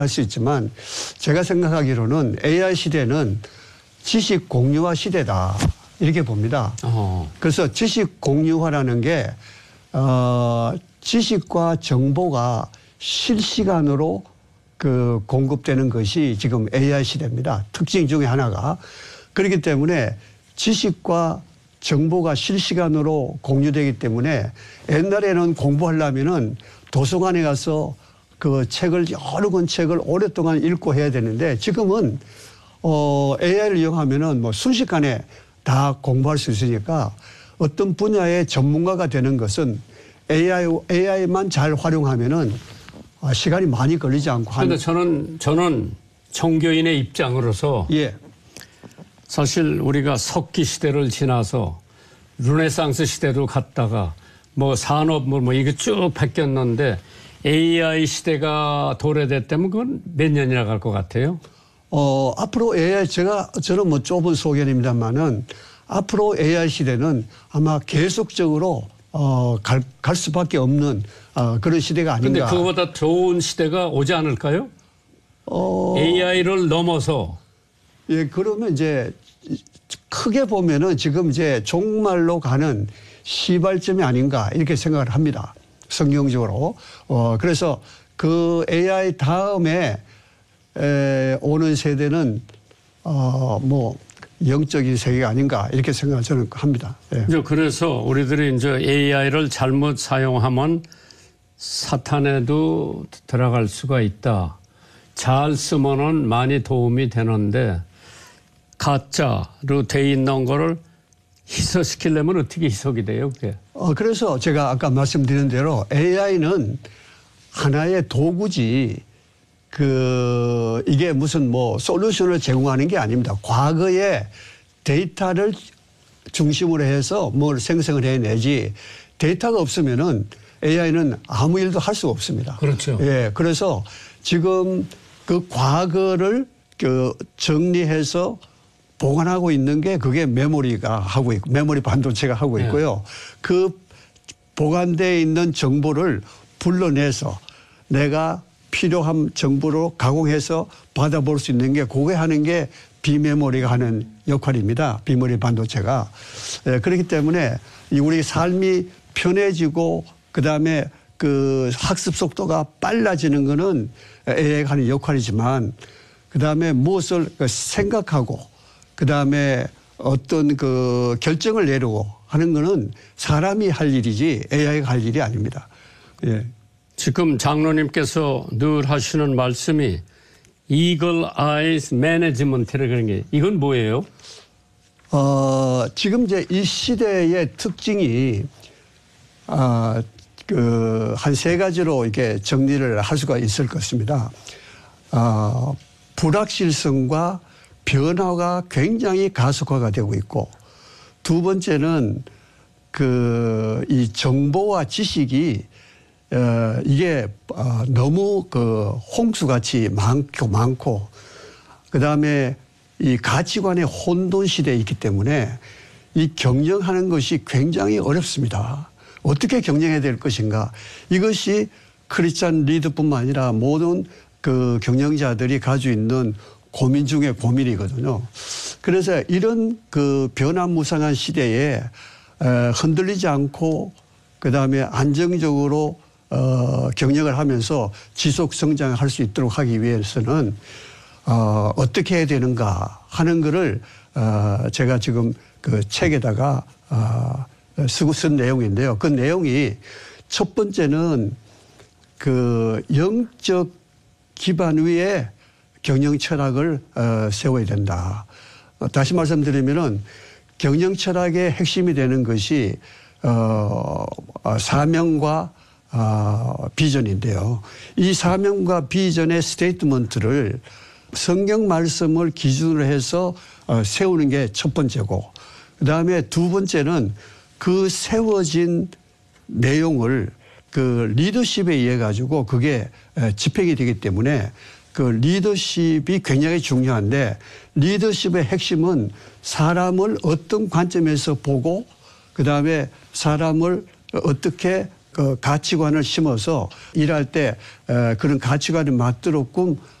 할 수 있지만 제가 생각하기로는 AI 시대는 지식 공유화 시대다 이렇게 봅니다. 그래서 지식 공유화라는 게 지식과 정보가 실시간으로 공급되는 것이 지금 AI 시대입니다. 특징 중에 하나가. 그렇기 때문에 지식과 정보가 실시간으로 공유되기 때문에 옛날에는 공부하려면은 도서관에 가서 그 책을 여러 권 책을 오랫동안 읽고 해야 되는데 지금은 AI를 이용하면은 뭐 순식간에 다 공부할 수 있으니까 어떤 분야의 전문가가 되는 것은 AI만 잘 활용하면은 시간이 많이 걸리지 않고. 그런데 저는 종교인의 입장으로서 예. 사실 우리가 석기 시대를 지나서 르네상스 시대로 갔다가 뭐 산업 뭐 이거 쭉 바뀌었는데 AI 시대가 도래됐다면 그건 몇 년이나 갈 것 같아요? 앞으로 AI 저는 뭐 좁은 소견입니다만은 앞으로 AI 시대는 아마 계속적으로 갈 수밖에 없는 그런 시대가 아닌가. 그런데 그거보다 좋은 시대가 오지 않을까요? AI를 넘어서. 예, 그러면 이제 크게 보면은 지금 이제 종말로 가는 시발점이 아닌가 이렇게 생각을 합니다. 성경적으로. 그래서 그 AI 다음에 오는 세대는 뭐 영적인 세계가 아닌가 이렇게 생각을 저는 합니다. 예. 그래서 우리들이 이제 AI를 잘못 사용하면 사탄에도 들어갈 수가 있다. 잘 쓰면은 많이 도움이 되는데 가짜로 돼 있는 거를 희석시키려면 어떻게 희석이 돼요, 그게? 그래서 제가 아까 말씀드린 대로 AI는 하나의 도구지 이게 무슨 뭐 솔루션을 제공하는 게 아닙니다. 과거의 데이터를 중심으로 해서 뭘 생성을 해내지 데이터가 없으면은 AI는 아무 일도 할 수가 없습니다. 그렇죠. 예. 그래서 지금 그 과거를 정리해서 보관하고 있는 게 그게 메모리가 하고 있고 메모리 반도체가 하고 있고요. 그 보관되어 있는 정보를 불러내서 내가 필요한 정보로 가공해서 받아볼 수 있는 게 그게 하는 게 비메모리가 하는 역할입니다. 비메모리 반도체가. 그렇기 때문에 우리 삶이 편해지고 그다음에 그 학습 속도가 빨라지는 거는 AI가 하는 역할이지만 그다음에 무엇을 생각하고 그다음에 어떤 그 결정을 내리고 하는 거는 사람이 할 일이지 AI가 할 일이 아닙니다. 예. 지금 장로님께서 늘 하시는 말씀이 Eagle Eyes Management이라는 그런 게 이건 뭐예요? 지금 이제 이 시대의 특징이 한 세 가지로 이렇게 정리를 할 수가 있을 것입니다. 불확실성과 변화가 굉장히 가속화가 되고 있고 두 번째는 이 정보와 지식이 이게 너무 홍수같이 많고 그다음에 이 가치관의 혼돈 시대에 있기 때문에 이 경영하는 것이 굉장히 어렵습니다. 어떻게 경영해야 될 것인가. 이것이 크리스찬 리더뿐만 아니라 모든 그 경영자들이 가지고 있는 고민 중에 고민이거든요. 그래서 이런 그 변화무쌍한 시대에 흔들리지 않고 그다음에 안정적으로 경영을 하면서 지속 성장을 할 수 있도록 하기 위해서는 어떻게 해야 되는가 하는 거를 제가 지금 그 책에다가 쓴 내용인데요. 그 내용이 첫 번째는 그 영적 기반 위에 경영 철학을 세워야 된다. 다시 말씀드리면은 경영 철학의 핵심이 되는 것이 사명과 비전인데요. 이 사명과 비전의 스테이트먼트를 성경 말씀을 기준으로 해서 세우는 게 첫 번째고 그다음에 두 번째는 그 세워진 내용을 그 리더십에 의해 가지고 그게 집행이 되기 때문에 그 리더십이 굉장히 중요한데 리더십의 핵심은 사람을 어떤 관점에서 보고 그다음에 사람을 어떻게 그 가치관을 심어서 일할 때 그런 가치관에 맞도록끔